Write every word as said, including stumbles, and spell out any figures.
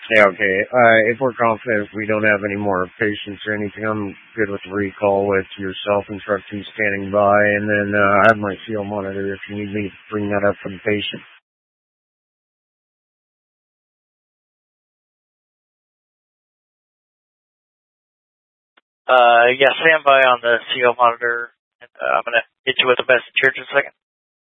Yeah, okay. Uh, if we're confident we don't have any more patients or anything, I'm good with the recall with yourself and truck two standing by, and then uh, I have my seal monitor if you need me to bring that up for the patient. Uh, yeah, stand by on the C O monitor. And, uh, I'm going to hit you with the message here in just a second.